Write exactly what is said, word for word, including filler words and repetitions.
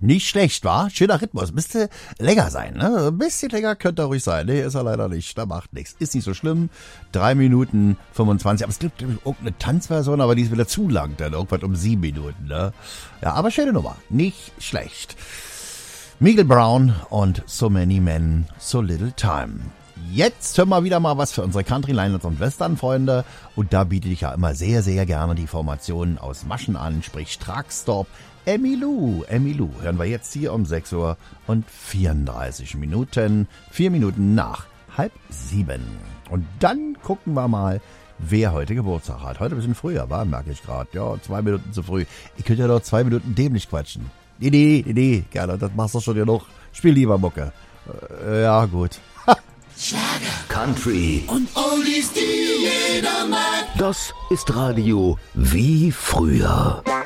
Nicht schlecht, wa? Schöner Rhythmus. Müsste länger sein, ne? Ein bisschen länger könnte er ruhig sein. Nee, ist er leider nicht. Da macht nichts. Ist nicht so schlimm. drei Minuten fünfundzwanzig. Aber es gibt irgendeine Tanzversion, aber die ist wieder zu lang. Dann irgendwann um sieben Minuten, ne? Ja, aber schöne Nummer. Nicht schlecht. Miguel Brown und So Many Men, So Little Time. Jetzt hören wir wieder mal was für unsere Country, Linelands und Western-Freunde. Und da biete ich ja immer sehr, sehr gerne die Formationen aus Maschen an, sprich Truckstop, Emmylou. Emmylou hören wir jetzt hier um sechs Uhr und vierunddreißig Minuten, vier Minuten nach halb sieben. Und dann gucken wir mal, wer heute Geburtstag hat. Heute ein bisschen früher, war, merke ich gerade. Ja, zwei Minuten zu früh. Ich könnte ja doch zwei Minuten dämlich quatschen. Nee, nee, nee, nee, gerne, das machst du schon genug. Spiel lieber Mucke. Äh, ja, gut. Schlager, Country und Oldies, die jeder mag. Das ist Radio wie früher.